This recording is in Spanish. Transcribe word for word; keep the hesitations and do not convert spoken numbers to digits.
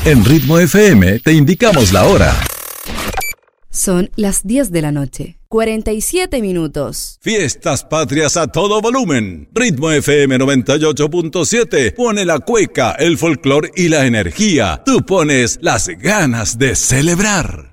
En Ritmo F M te indicamos la hora. Son las diez de la noche, cuarenta y siete minutos. Fiestas patrias a todo volumen. Ritmo F M noventa y ocho punto siete pone la cueca, el folclor y la energía. Tú pones las ganas de celebrar.